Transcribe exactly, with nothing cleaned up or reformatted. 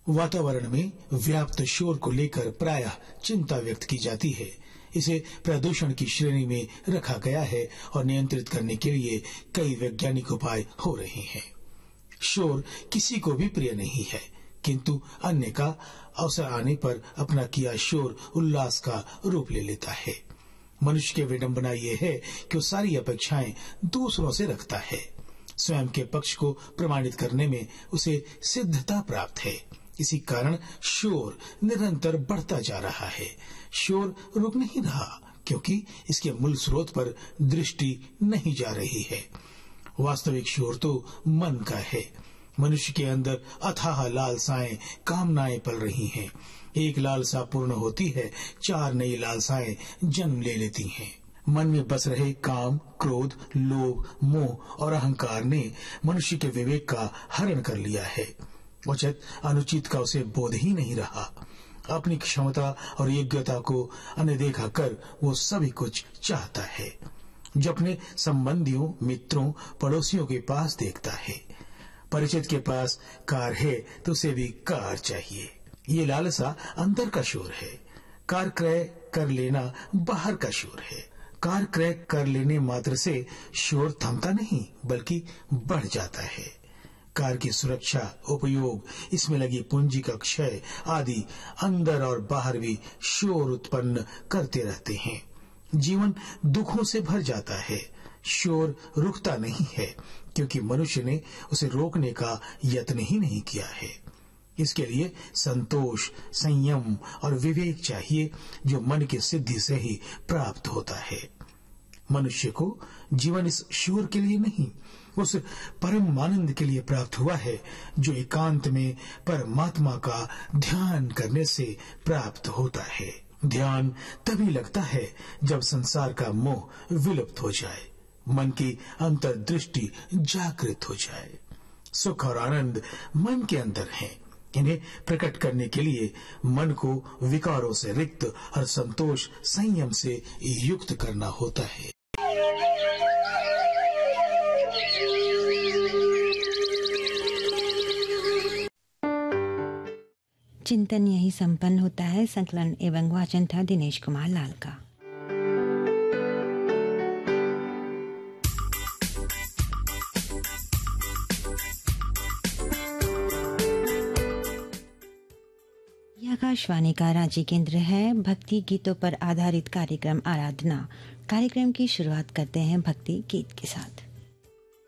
वातावरण में व्याप्त शोर को लेकर प्रायः चिंता व्यक्त की जाती है। इसे प्रदूषण की श्रेणी में रखा गया है और नियंत्रित करने के लिए कई वैज्ञानिक उपाय हो रहे हैं। शोर किसी को भी प्रिय नहीं है, किंतु अन्य का अवसर आने पर अपना किया शोर उल्लास का रूप ले लेता है। मनुष्य की विडंबना ये है कि वो सारी अपेक्षाएं दूसरों से रखता है। स्वयं के पक्ष को प्रमाणित करने में उसे सिद्धता प्राप्त है। इसी कारण शोर निरंतर बढ़ता जा रहा है। शोर रुक नहीं रहा, क्योंकि इसके मूल स्रोत पर दृष्टि नहीं जा रही है। वास्तविक शोर तो मन का है। मनुष्य के अंदर अथाह लालसाएं, कामनाएं पल रही हैं। एक लालसा पूर्ण होती है, चार नई लालसाएं जन्म ले लेती हैं। मन में बस रहे काम, क्रोध, लोभ, मोह और अहंकार ने मनुष्य के विवेक का हरण कर लिया है। उचित अनुचित का उसे बोध ही नहीं रहा। अपनी क्षमता और योग्यता को अनदेखा कर वो सभी कुछ चाहता है। जो अपने संबंधियों, मित्रों, पड़ोसियों के पास देखता है, परिचित के पास कार है तो उसे भी कार चाहिए। ये लालसा अंदर का शोर है। कार क्रय कर लेना बाहर का शोर है। कार क्रय कर लेने मात्र से शोर थमता नहीं, बल्कि बढ़ जाता है। कार की सुरक्षा, उपयोग, इसमें लगी पूंजी का क्षय आदि अंदर और बाहर भी शोर उत्पन्न करते रहते हैं। जीवन दुखों से भर जाता है। शोर रुकता नहीं है, क्योंकि मनुष्य ने उसे रोकने का यत्न ही नहीं किया है। इसके लिए संतोष, संयम और विवेक चाहिए, जो मन की सिद्धि से ही प्राप्त होता है। मनुष्य को जीवन इस शोर के लिए नहीं, उस परम आनंद के लिए प्राप्त हुआ है, जो एकांत में परमात्मा का ध्यान करने से प्राप्त होता है। ध्यान तभी लगता है जब संसार का मोह विलुप्त हो जाए, मन की अंतर्दृष्टि जागृत हो जाए। सुख और आनंद मन के अंदर है। इन्हें प्रकट करने के लिए मन को विकारों से रिक्त और संतोष, संयम से युक्त करना होता है। चिंतन यही संपन्न होता है। संकलन एवं वाचन था दिनेश कुमार लाल का। आकाशवाणी का रांची केंद्र है। भक्ति गीतों पर आधारित कार्यक्रम आराधना। कार्यक्रम की शुरुआत करते हैं भक्ति गीत के साथ।